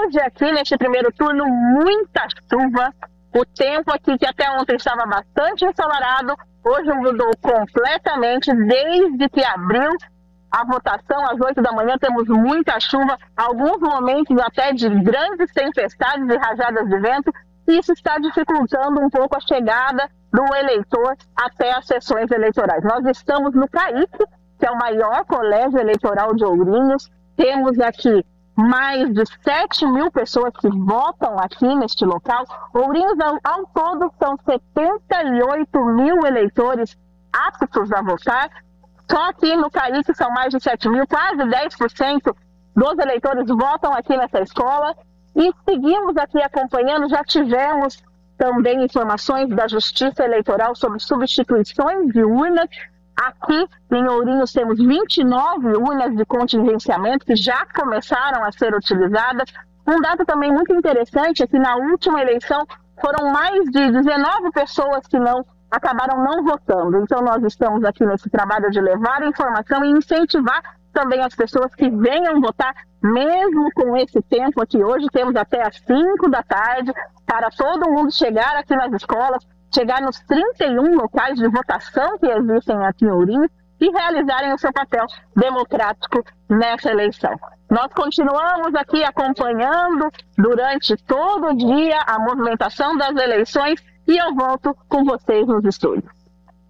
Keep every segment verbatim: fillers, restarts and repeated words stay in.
Hoje aqui neste primeiro turno, muita chuva. O tempo aqui, que até ontem estava bastante ensolarado, hoje mudou completamente. Desde que abriu a votação, às oito da manhã, temos muita chuva, alguns momentos até de grandes tempestades e rajadas de vento. E isso está dificultando um pouco a chegada do eleitor até as sessões eleitorais. Nós estamos no CAIC, que é o maior colégio eleitoral de Ourinhos. Temos aqui mais de sete mil pessoas que votam aqui neste local. Ourinhos, ao, ao todo, são setenta e oito mil eleitores aptos a votar. Só aqui no CAIC são mais de sete mil, quase dez por cento dos eleitores votam aqui nessa escola. E seguimos aqui acompanhando, já tivemos também informações da Justiça Eleitoral sobre substituições de urnas. Aqui em Ourinhos temos vinte e nove urnas de contingenciamento que já começaram a ser utilizadas. Um dado também muito interessante é que na última eleição foram mais de dezenove pessoas que não acabaram não votando. Então nós estamos aqui nesse trabalho de levar informação e incentivar também as pessoas que venham votar, mesmo com esse tempo aqui. Hoje temos até às cinco da tarde para todo mundo chegar aqui nas escolas, chegar nos trinta e um locais de votação que existem aqui em Ourinhos e realizarem o seu papel democrático nessa eleição. Nós continuamos aqui acompanhando durante todo o dia a movimentação das eleições e eu volto com vocês nos estúdios.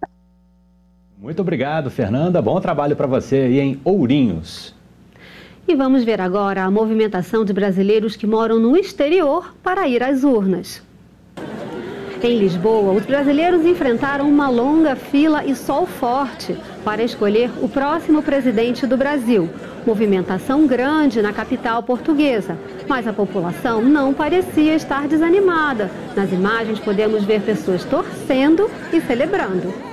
Muito obrigado, Fernanda. Bom trabalho para você aí em Ourinhos. E vamos ver agora a movimentação de brasileiros que moram no exterior para ir às urnas. Em Lisboa, os brasileiros enfrentaram uma longa fila e sol forte para escolher o próximo presidente do Brasil. Movimentação grande na capital portuguesa, mas a população não parecia estar desanimada. Nas imagens podemos ver pessoas torcendo e celebrando.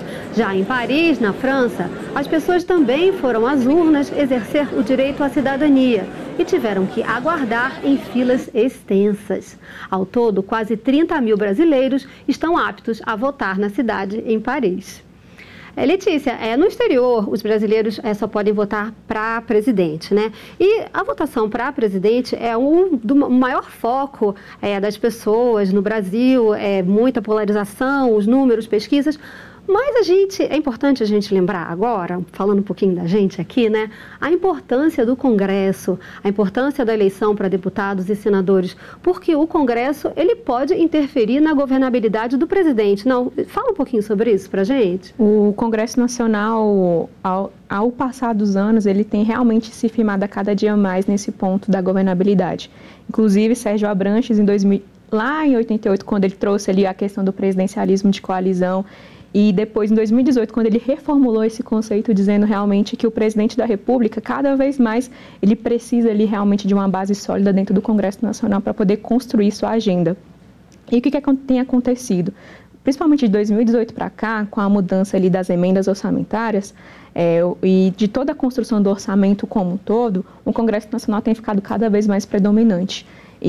Já em Paris, na França, as pessoas também foram às urnas exercer o direito à cidadania e tiveram que aguardar em filas extensas. Ao todo, quase trinta mil brasileiros estão aptos a votar na cidade em Paris. É, Letícia, é, no exterior, os brasileiros é, só podem votar para presidente, né? E a votação para presidente é um do maior foco é, das pessoas no Brasil, é muita polarização, os números, pesquisas. Mas a gente, é importante a gente lembrar agora, falando um pouquinho da gente aqui, né? A importância do Congresso, a importância da eleição para deputados e senadores, porque o Congresso, ele pode interferir na governabilidade do presidente. Não, fala um pouquinho sobre isso para a gente. O Congresso Nacional, ao, ao passar dos anos, ele tem realmente se firmado a cada dia mais nesse ponto da governabilidade. Inclusive, Sérgio Abranches, em dois mil, lá em oitenta e oito, quando ele trouxe ali a questão do presidencialismo de coalizão, e depois, em dois mil e dezoito, quando ele reformulou esse conceito, dizendo realmente que o presidente da República, cada vez mais, ele precisa ali realmente de uma base sólida dentro do Congresso Nacional para poder construir sua agenda. E o que, que tem acontecido? Principalmente de dois mil e dezoito para cá, com a mudança ali das emendas orçamentárias é, e de toda a construção do orçamento como um todo, o Congresso Nacional tem ficado cada vez mais predominante.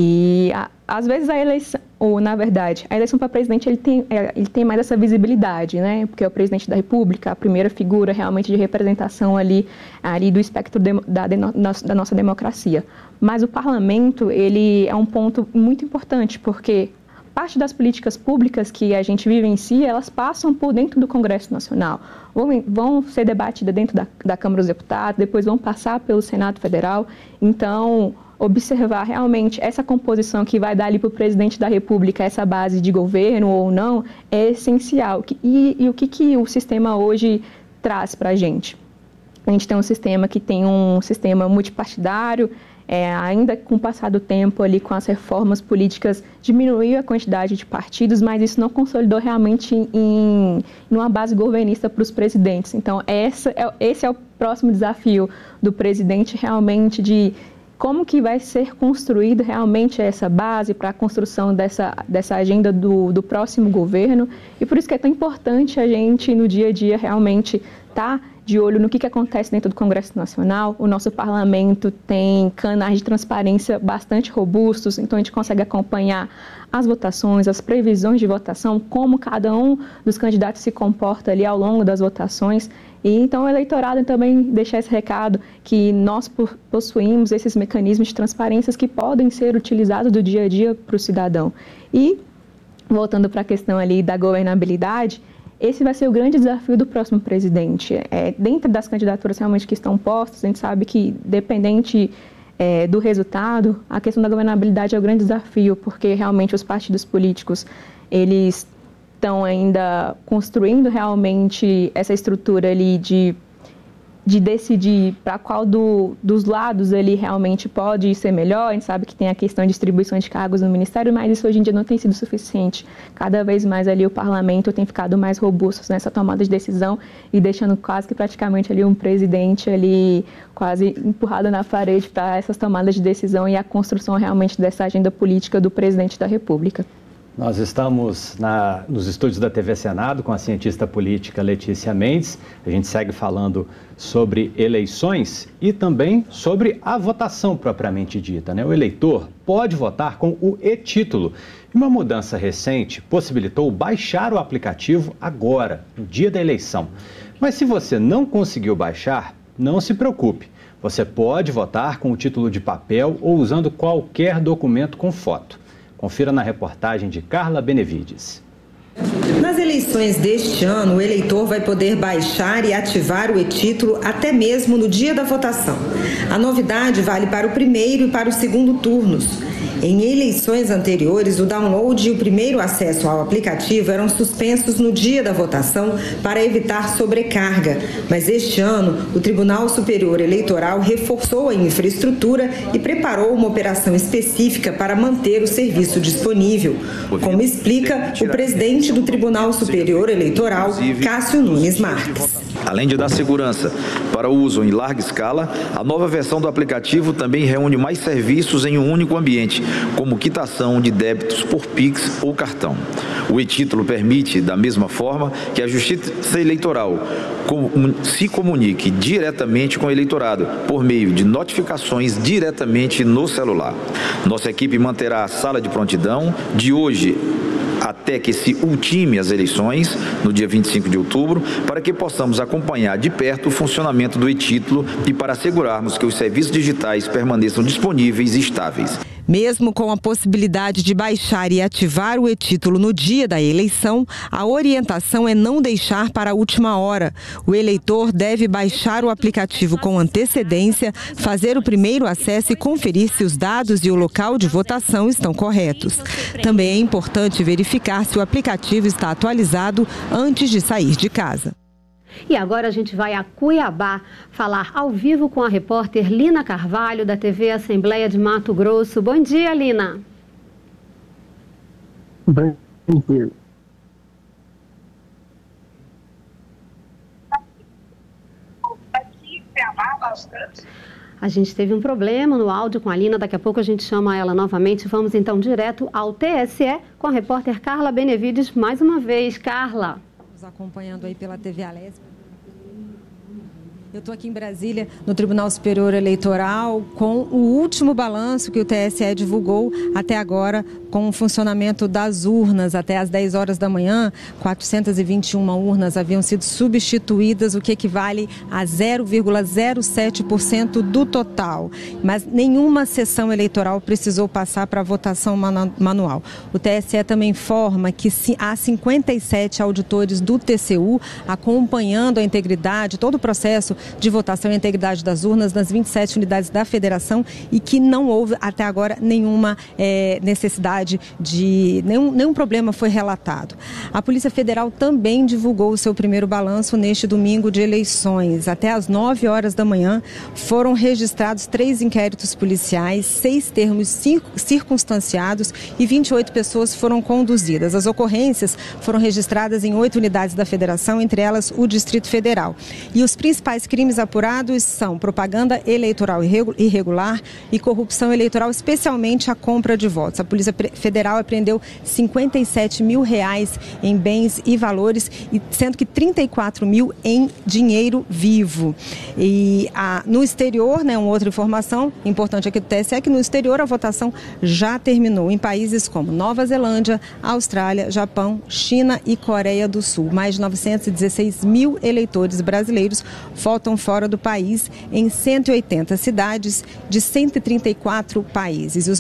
E a, às vezes a eleição, ou na verdade, a eleição para presidente ele tem, ele tem mais essa visibilidade, né? Porque é o presidente da República, a primeira figura realmente de representação ali, ali do espectro de, da, de, da nossa democracia. Mas o parlamento, ele é um ponto muito importante, porque parte das políticas públicas que a gente vivencia, elas passam por dentro do Congresso Nacional. Vão, vão ser debatidas dentro da, da Câmara dos Deputados, depois vão passar pelo Senado Federal. Então, observar realmente essa composição que vai dar ali para o presidente da República, essa base de governo ou não, é essencial. E, e o que, que o sistema hoje traz para a gente? A gente tem um sistema que tem um sistema multipartidário, é, ainda com o passar do tempo ali com as reformas políticas diminuiu a quantidade de partidos, mas isso não consolidou realmente em, em uma base governista para os presidentes. Então, essa é, esse é o próximo desafio do presidente realmente de como que vai ser construída realmente essa base para a construção dessa, dessa agenda do, do próximo governo. E por isso que é tão importante a gente, no dia a dia, realmente estar tá de olho no que, que acontece dentro do Congresso Nacional. O nosso parlamento tem canais de transparência bastante robustos, então a gente consegue acompanhar as votações, as previsões de votação, como cada um dos candidatos se comporta ali ao longo das votações. E então o eleitorado também deixar esse recado que nós possuímos esses mecanismos de transparência que podem ser utilizados do dia a dia para o cidadão. E, voltando para a questão ali da governabilidade, esse vai ser o grande desafio do próximo presidente. É, dentro das candidaturas realmente que estão postas, a gente sabe que, dependente é, do resultado, a questão da governabilidade é o grande desafio, porque realmente os partidos políticos, eles estão ainda construindo realmente essa estrutura ali de, de decidir para qual do, dos lados ele realmente pode ser melhor. A gente sabe que tem a questão de distribuição de cargos no Ministério, mas isso hoje em dia não tem sido suficiente. Cada vez mais ali o parlamento tem ficado mais robusto nessa tomada de decisão e deixando quase que praticamente ali um presidente ali quase empurrado na parede para essas tomadas de decisão e a construção realmente dessa agenda política do presidente da República. Nós estamos na, nos estúdios da T V Senado com a cientista política Letícia Mendes. A gente segue falando sobre eleições e também sobre a votação propriamente dita, né? O eleitor pode votar com o e-título. E uma mudança recente possibilitou baixar o aplicativo agora, no dia da eleição. Mas se você não conseguiu baixar, não se preocupe. Você pode votar com o título de papel ou usando qualquer documento com foto. Confira na reportagem de Carla Benevides. Nas eleições deste ano, o eleitor vai poder baixar e ativar o e-título até mesmo no dia da votação. A novidade vale para o primeiro e para o segundo turnos. Em eleições anteriores, o download e o primeiro acesso ao aplicativo eram suspensos no dia da votação para evitar sobrecarga. Mas este ano, o Tribunal Superior Eleitoral reforçou a infraestrutura e preparou uma operação específica para manter o serviço disponível, como explica o presidente do Tribunal Superior Eleitoral, Cássio Nunes Marques. Além de dar segurança para o uso em larga escala, a nova versão do aplicativo também reúne mais serviços em um único ambiente, como quitação de débitos por Pix ou cartão. O e-título permite, da mesma forma, que a Justiça Eleitoral se comunique diretamente com o eleitorado, por meio de notificações diretamente no celular. Nossa equipe manterá a sala de prontidão de hoje até que se ultime as eleições, no dia vinte e cinco de outubro, para que possamos acompanhar de perto o funcionamento do e-título e para assegurarmos que os serviços digitais permaneçam disponíveis e estáveis. Mesmo com a possibilidade de baixar e ativar o e-título no dia da eleição, a orientação é não deixar para a última hora. O eleitor deve baixar o aplicativo com antecedência, fazer o primeiro acesso e conferir se os dados e o local de votação estão corretos. Também é importante verificar se o aplicativo está atualizado antes de sair de casa. E agora a gente vai a Cuiabá falar ao vivo com a repórter Lina Carvalho, da T V Assembleia de Mato Grosso. Bom dia, Lina. Bom dia. A gente teve um problema no áudio com a Lina, daqui a pouco a gente chama ela novamente. Vamos então direto ao T S E com a repórter Carla Benevides mais uma vez. Carla. Acompanhando aí pela T V Alesp. Eu estou aqui em Brasília, no Tribunal Superior Eleitoral, com o último balanço que o T S E divulgou até agora com o funcionamento das urnas. Até às dez horas da manhã, quatrocentas e vinte e uma urnas haviam sido substituídas, o que equivale a zero vírgula zero sete por cento do total. Mas nenhuma sessão eleitoral precisou passar para votação manual. O T S E também informa que há cinquenta e sete auditores do T C U acompanhando a integridade, todo o processo de votação e integridade das urnas nas vinte e sete unidades da federação e que não houve até agora nenhuma é, necessidade de... Nenhum, nenhum problema foi relatado. A Polícia Federal também divulgou o seu primeiro balanço neste domingo de eleições. Até às nove horas da manhã foram registrados três inquéritos policiais, seis termos circunstanciados e vinte e oito pessoas foram conduzidas. As ocorrências foram registradas em oito unidades da federação, entre elas o Distrito Federal. E os principais crimes apurados são propaganda eleitoral irregular e corrupção eleitoral, especialmente a compra de votos. A Polícia Federal apreendeu cinquenta e sete mil reais em bens e valores, sendo que trinta e quatro mil em dinheiro vivo. E a, no exterior, né, uma outra informação importante aqui do T S E é que no exterior a votação já terminou em países como Nova Zelândia, Austrália, Japão, China e Coreia do Sul. Mais de novecentos e dezesseis mil eleitores brasileiros votam fora do país em cento e oitenta cidades de cento e trinta e quatro países. Os